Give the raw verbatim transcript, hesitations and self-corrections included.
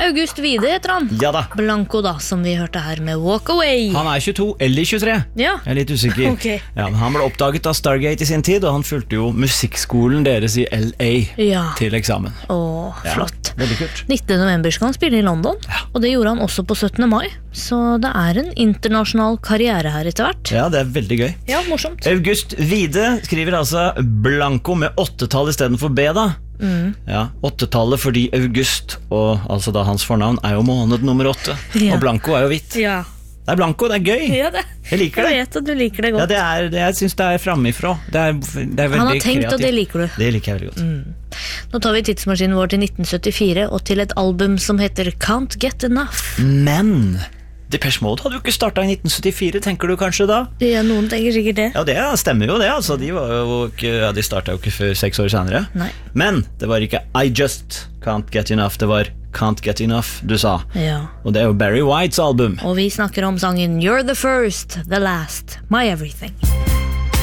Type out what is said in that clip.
August Wide heter han. Ja da. Blanco da, som vi hørte her med Walk Away. Han er tjueto eller tjuetre. Ja. Jeg er litt usikker. Ok. Ja, men han ble oppdaget av Stargate i sin tid, og han fulgte jo musikkskolen deres i L A Ja. til eksamen. Åh, Ja, flott. veldig kult. nittende november skal han spille i London, og det gjorde han også på syttende mai. Så det er en internasjonal karriere her etter hvert. Ja, det er veldig gøy. Ja, morsomt. August Wide skriver altså Blanco med åttetall i stedet for B da. Mm. Ja, åttetallet fordi August, og altså da hans fornavn, er jo måned nummer åtte. Ja. Og Blanco er jo hvitt. Ja. Det er Blanco, det er gøy. Ja, det. Jeg liker det. Jeg vet at du liker det godt. Ja, det er, det, jeg synes det er fremmefra. Det er, det er veldig Han har tenkt, kreativt. og det liker du. Det liker jeg veldig godt. Mm. Nå tar vi tidsmaskinen vår til nitten syttifire, og til et album som heter Can't Get Enough. Men Depeche Mode hadde jo ikke startet i nitten syttifire, tenker du kanskje da? Ja, noen tenker sikkert det. Ja, det stemmer jo det, altså. De, var jo ikke, ja, de startet jo ikke før seks år senere. Nei. Men det var ikke I Just Can't Get Enough, det var Can't Get Enough, du sa. Ja. Og det er jo Barry Whites album. Og vi snakker om sangen You're the First, The Last, My Everything.